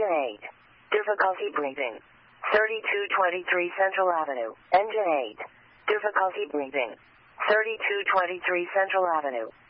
Engine 8. Difficulty breathing. 3223 Central Avenue. Engine 8. Difficulty breathing. 3223 Central Avenue.